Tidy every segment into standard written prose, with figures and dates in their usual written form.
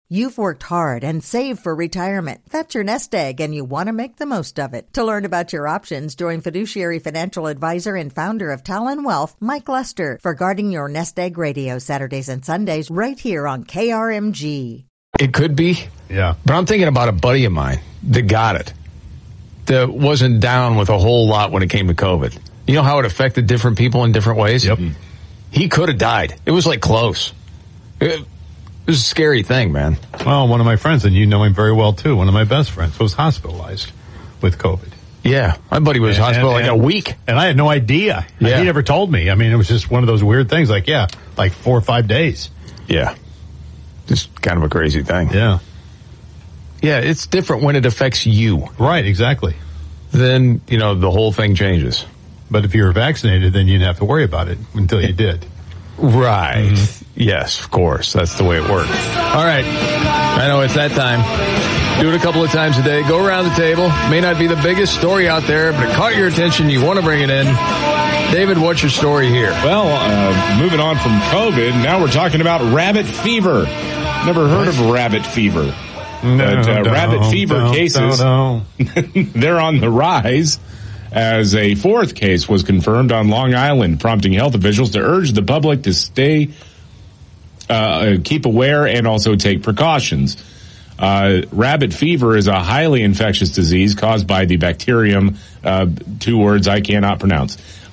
You've worked hard and saved for retirement. That's your nest egg, and you want to make the most of it. To learn about your options, join fiduciary financial advisor and founder of Talon Wealth, Mike Lester, for Guarding Your Nest Egg Radio, Saturdays and Sundays, right here on KRMG. It could be. Yeah. But I'm thinking about a buddy of mine that got it, that wasn't down with a whole lot when it came to COVID. You know how it affected different people in different ways? Yep. He could have died. It was like close. It was a scary thing, man. Well, one of my friends, and you know him very well too, one of my best friends was hospitalized with COVID. Yeah. My buddy was hospitalized like a week. And I had no idea. Yeah. He never told me. I mean, it was just one of those weird things like 4 or 5 days. Yeah. Just kind of a crazy thing. Yeah. Yeah, it's different when it affects you. Right, exactly. Then, the whole thing changes. But if you were vaccinated, then you didn't have to worry about it until you did. Right. Mm-hmm. Yes, of course. That's the way it works. All right. I know it's that time. Do it a couple of times a day. Go around the table. May not be the biggest story out there, but it caught your attention. You want to bring it in. David, what's your story here? Well, moving on from COVID, now we're talking about rabbit fever. Never heard of rabbit fever. Rabbit fever cases, they're on the rise as a fourth case was confirmed on Long Island, prompting health officials to urge the public to keep aware and also take precautions. Rabbit fever is a highly infectious disease caused by the bacterium, 2 words I cannot pronounce.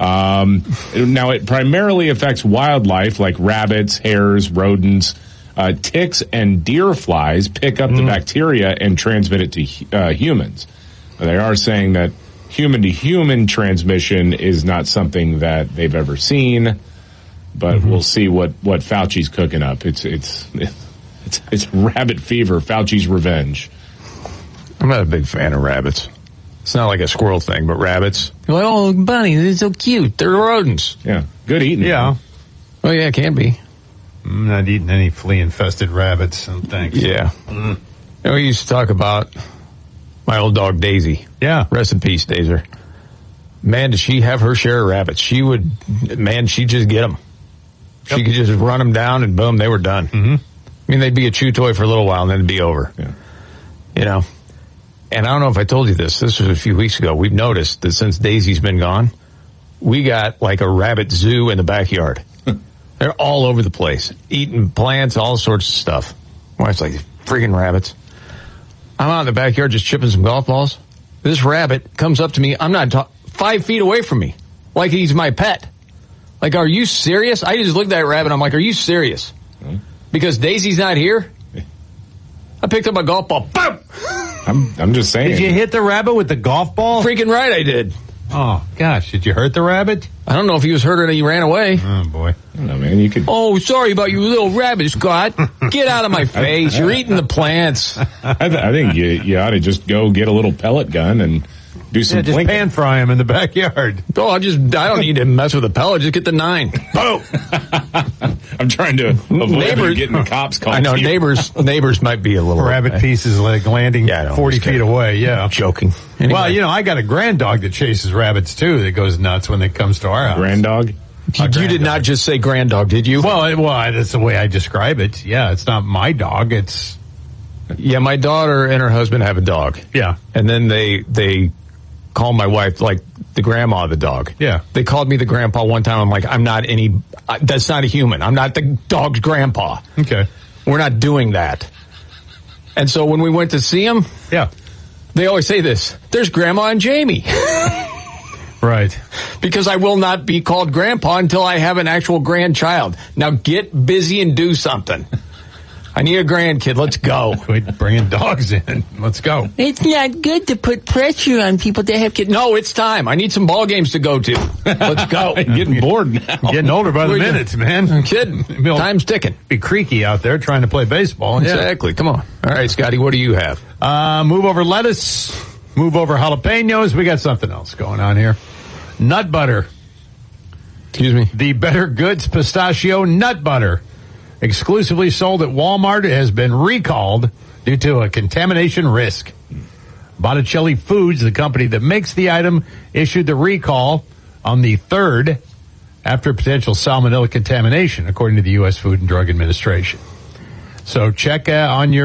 Now, it primarily affects wildlife like rabbits, hares, rodents. Ticks and deer flies pick up the bacteria and transmit it to humans. They are saying that human-to-human transmission is not something that they've ever seen, but we'll see what Fauci's cooking up. It's rabbit fever, Fauci's revenge. I'm not a big fan of rabbits. It's not like a squirrel thing, but rabbits. You're like, oh, bunny, they're so cute. They're rodents. Yeah, good eating. Yeah. Oh, yeah, it can be. I'm not eating any flea-infested rabbits, thanks. Yeah. We used to talk about my old dog, Daisy. Yeah. Rest in peace, Daisy. Man, did she have her share of rabbits. She'd just get them. Yep. She could just run them down, and boom, they were done. Mm-hmm. I mean, they'd be a chew toy for a little while, and then it'd be over. Yeah. And I don't know if I told you this. This was a few weeks ago. We've noticed that since Daisy's been gone, we got like a rabbit zoo in the backyard. They're all over the place, eating plants, all sorts of stuff. My wife's like, freaking rabbits. I'm out in the backyard just chipping some golf balls. This rabbit comes up to me. I'm not 5 feet away from me, like he's my pet. Like, are you serious? I just looked at that rabbit. I'm like, are you serious? Because Daisy's not here? I picked up a golf ball. Boom! I'm just saying. Did you hit the rabbit with the golf ball? Freaking right I did. Oh, gosh. Did you hurt the rabbit? I don't know if he was hurt or he ran away. Oh, boy. I don't know, man. You could. Oh, sorry about you little rabbit, Scott. Get out of my face. You're eating the plants. I think you ought to just go get a little pellet gun and do some just blinking. pan fry him in the backyard. Oh, I don't need to mess with a pellet. Just get the 9. Boom. I'm trying to avoid getting the cops called. I know neighbors might be a little rabbit pieces like landing 40 feet away. Yeah, I'm joking. Anyway. Well, I got a grand dog that chases rabbits too. That goes nuts when it comes to our house. Grand dog. You did not just say grand dog, did you? Well, that's the way I describe it. Yeah, it's not my dog. It's my daughter and her husband have a dog. Yeah, and then they call my wife like the grandma of the dog. Yeah. They called me the grandpa one time. I'm like, that's not a human. I'm not the dog's grandpa. Okay. We're not doing that. And so when we went to see him, they always say this, there's Grandma and Jamie. Right. Because I will not be called grandpa until I have an actual grandchild. Now get busy and do something. I need a grandkid. Let's go. Quit bringing dogs in. Let's go. It's not good to put pressure on people to have kids. No, it's time. I need some ball games to go to. Let's go. Getting bored now. Getting older by the minute, man. I'm kidding. Time's ticking. Be creaky out there trying to play baseball. Exactly. Come on. All right, Scotty, what do you have? Move over lettuce. Move over jalapenos. We got something else going on here. Nut butter. Excuse me. The Better Goods pistachio nut butter, exclusively sold at Walmart, has been recalled due to a contamination risk. Botticelli Foods, the company that makes the item, issued the recall on the 3rd after potential salmonella contamination, according to the U.S. Food and Drug Administration. So check on your